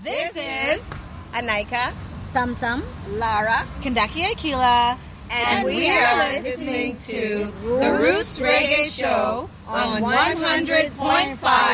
This is Anika, Tum Tum, Lara, Kandaki Akila, and we are listening to The Roots Reggae Show on 100.5